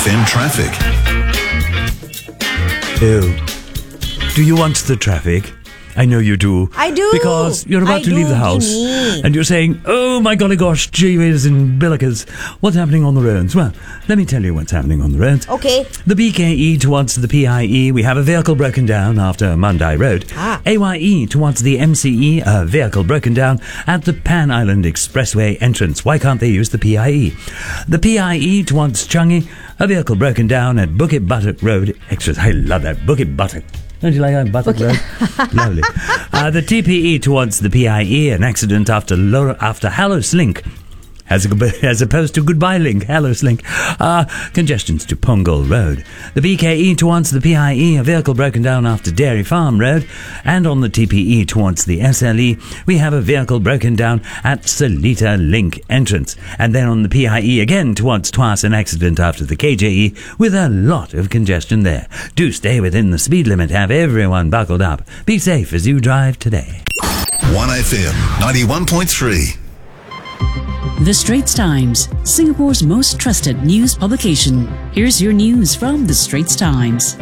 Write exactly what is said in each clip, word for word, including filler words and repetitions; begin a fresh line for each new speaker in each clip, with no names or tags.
F M traffic.
Oh, do you want the traffic? I know you do.
I do.
Because you're about
I
to
do,
leave the house.
Jimmy.
And you're saying, oh my golly gosh, gee whiz and billikers. What's happening on the roads? Well, let me tell you what's happening on the roads.
Okay.
The B K E towards the P I E, we have a vehicle broken down after Mandai Road.
Ah.
A Y E towards the M C E, a vehicle broken down at the Pan Island Expressway entrance. Why can't they use the P I E? The P I E towards Changi, a vehicle broken down at Bukit Batok Road. Extras, I love that, Bukit Batok. Don't you like that, Batok Road? Lovely. Uh, the T P E towards the P I E, an accident after Lo- after Hallows Link. As, as opposed to Goodbye Link, Hallows Link. Uh, congestions to Punggol Road. The B K E towards the P I E, a vehicle broken down after Dairy Farm Road. And on the T P E towards the S L E, we have a vehicle broken down at Seletar Link entrance. And then on the P I E again towards Tuas, an accident after the K J E with a lot of congestion there. Do stay within the speed limit, have everyone buckled up. Be safe as you drive today.
one F M ninety-one point three.
The Straits Times, Singapore's most trusted news publication. Here's your news from The Straits Times.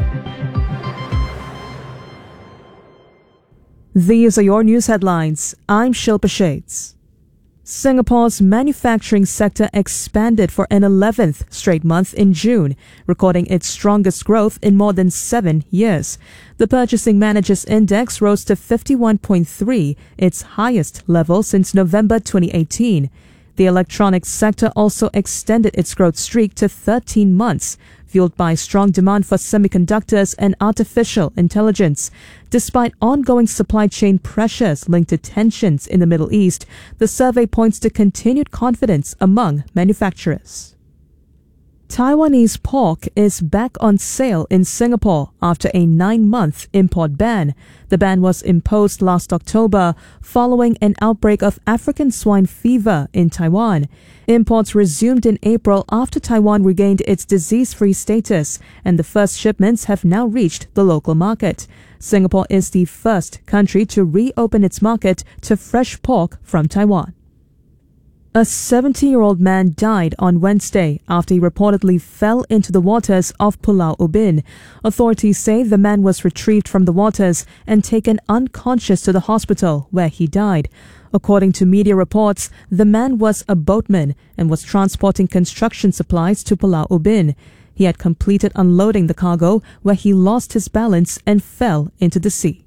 These are your news headlines. I'm Shilpa Shades. Singapore's manufacturing sector expanded for an eleventh straight month in June, recording its strongest growth in more than seven years. The Purchasing Managers Index rose to fifty-one point three, its highest level since November twenty eighteen. The electronics sector also extended its growth streak to thirteen months, fueled by strong demand for semiconductors and artificial intelligence. Despite ongoing supply chain pressures linked to tensions in the Middle East, the survey points to continued confidence among manufacturers. Taiwanese pork is back on sale in Singapore after a nine-month import ban. The ban was imposed last October following an outbreak of African swine fever in Taiwan. Imports resumed in April after Taiwan regained its disease-free status, and the first shipments have now reached the local market. Singapore is the first country to reopen its market to fresh pork from Taiwan. A seventy-year-old man died on Wednesday after he reportedly fell into the waters of Pulau Ubin. Authorities say the man was retrieved from the waters and taken unconscious to the hospital where he died. According to media reports, the man was a boatman and was transporting construction supplies to Pulau Ubin. He had completed unloading the cargo where he lost his balance and fell into the sea.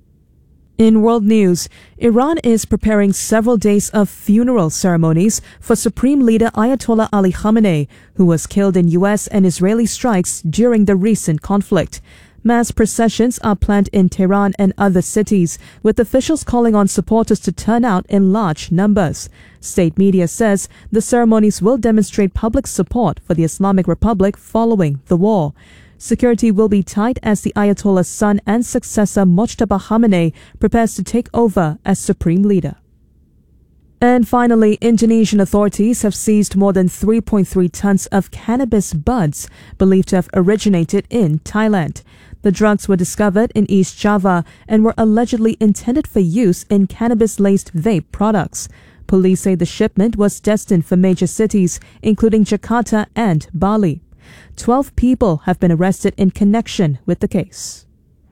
In world news, Iran is preparing several days of funeral ceremonies for Supreme Leader Ayatollah Ali Khamenei, who was killed in U S and Israeli strikes during the recent conflict. Mass processions are planned in Tehran and other cities, with officials calling on supporters to turn out in large numbers. State media says the ceremonies will demonstrate public support for the Islamic Republic following the war. Security will be tight as the Ayatollah's son and successor Mojtaba Khamenei prepares to take over as supreme leader. And finally, Indonesian authorities have seized more than three point three tons of cannabis buds believed to have originated in Thailand. The drugs were discovered in East Java and were allegedly intended for use in cannabis-laced vape products. Police say the shipment was destined for major cities, including Jakarta and Bali. Twelve people have been arrested in connection with the case.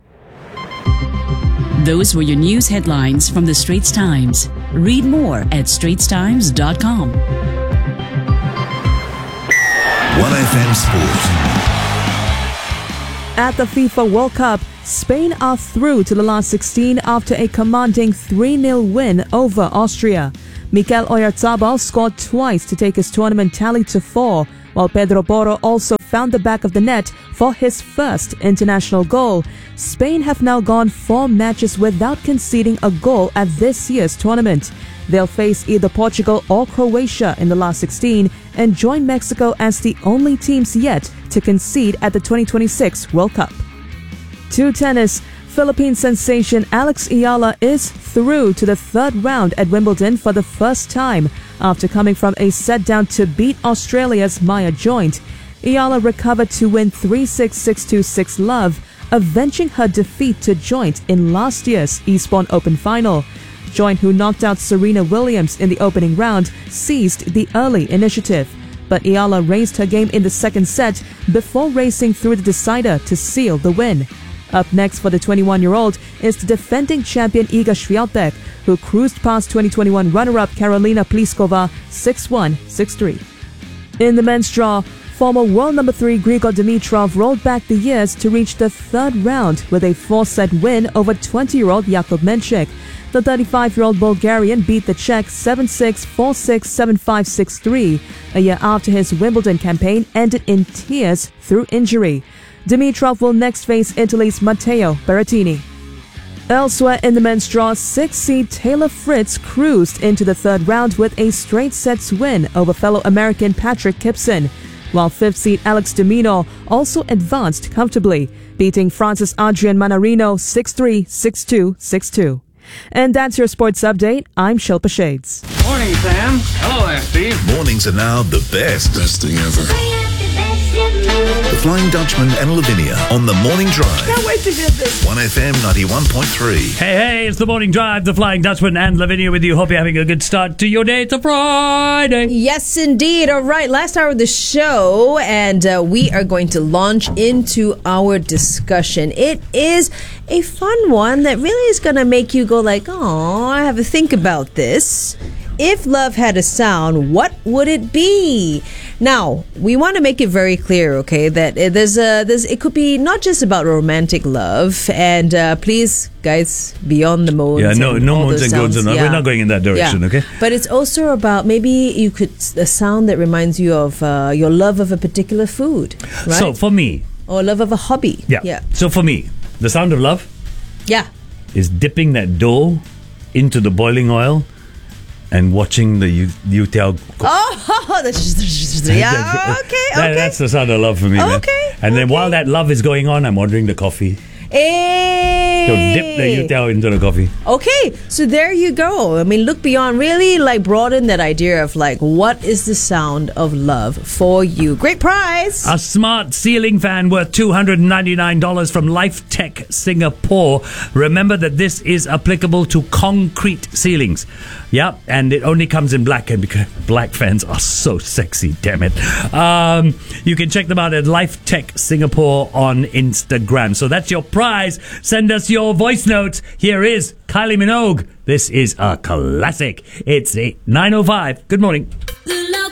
Those were your news headlines from The Straits Times. Read more at straits times dot com.
one F M Sport.
At the FIFA World Cup, Spain are through to the last sixteen after a commanding three nil win over Austria. Mikel Oyarzabal scored twice to take his tournament tally to four, while Pedro Porro also found the back of the net for his first international goal. Spain have now gone four matches without conceding a goal at this year's tournament. They'll face either Portugal or Croatia in the last sixteen and join Mexico as the only teams yet to concede at the twenty twenty-six World Cup. To tennis, Philippine sensation Alex Ayala is through to the third round at Wimbledon for the first time after coming from a set down to beat Australia's Maya Joint. Ayala recovered to win three six, six two, six love, avenging her defeat to Joint in last year's Eastbourne Open final. Joint, who knocked out Serena Williams in the opening round, seized the early initiative. but Ayala raised her game in the second set before racing through the decider to seal the win. Up next for the twenty-one-year-old is the defending champion Iga Swiatek, who cruised past twenty twenty-one runner-up Karolina Pliskova six one, six three. In the men's draw, former world number three Grigor Dimitrov rolled back the years to reach the third round with a four-set win over twenty-year-old Jakub Menchik. The thirty-five-year-old Bulgarian beat the Czech seven six, four six, seven five, six three, a year after his Wimbledon campaign ended in tears through injury. Dimitrov will next face Italy's Matteo Berrettini. Elsewhere in the men's draw, six-seed Taylor Fritz cruised into the third round with a straight sets win over fellow American Patrick Kipson, while fifth-seed Alex de Minaur also advanced comfortably, beating France's Adrian Manarino six three, six two, six two. And that's your sports update. I'm Shilpa Shades.
Morning, Sam. Hello, F B.
Mornings are now the best.
Best thing ever.
The Flying Dutchman and Lavinia on the Morning Drive.
Can't wait to hear this.
one F M ninety-one point three.
Hey, hey, it's the Morning Drive, the Flying Dutchman and Lavinia with you. Hope you're having a good start to your day. It's a Friday.
Yes, indeed. All right, last hour of the show, and uh, we are going to launch into our discussion. It is a fun one that really is going to make you go like, oh, I have to think about this. If love had a sound, what would it be? Now, we want to make it very clear, okay, that there's a, there's, it could be not just about romantic love, and uh, please, guys, beyond the moans.
Yeah, no,
and
no
all
moans
the
and
sounds,
goons. And all.
yeah.
We're not going in that direction,
Yeah.
okay?
But it's also about maybe you could, a sound that reminds you of uh, your love of a particular food, right?
So, for me,
or love of a hobby.
yeah.
Yeah.
So, for me, the sound of love
Yeah.
is dipping that dough into the boiling oil and watching the you- youtiao cook.
Oh, that's yeah. Okay,
That-
okay.
that's the sound of love for me, man.
Okay,
And then
okay.
while that love is going on, I'm ordering the coffee.
Hey.
So dip the youtiao into the coffee.
Okay, so there you go. I mean, look beyond, really like broaden that idea of like, what is the sound of love for you? Great prize.
A smart ceiling fan worth two hundred ninety-nine dollars from Life Tech Singapore. Remember that this is applicable to concrete ceilings. Yep, and it only comes in black, and because black fans are so sexy, damn it. Um, you can check them out at Life Tech Singapore on Instagram. So that's your prize. Send us your voice notes. Here is Kylie Minogue. This is a classic. It's nine oh five. Good morning.